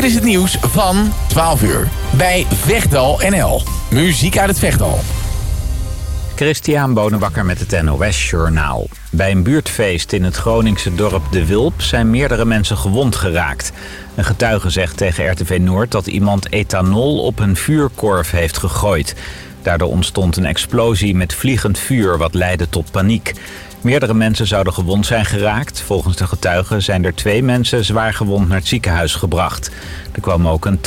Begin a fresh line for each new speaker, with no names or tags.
is het nieuws van 12 uur. Bij Vechtdal NL. Muziek uit het Vechtdal.
Christian Bonenbakker met het NOS Journaal. Bij een buurtfeest in het Groningse dorp De Wulp zijn meerdere mensen gewond geraakt. Een getuige zegt tegen RTV Noord dat iemand ethanol op een vuurkorf heeft gegooid. Daardoor ontstond een explosie met vliegend vuur wat leidde tot paniek. Meerdere mensen zouden gewond zijn geraakt. Volgens de getuigen zijn er 2 mensen zwaar gewond naar het ziekenhuis gebracht. Er kwam ook een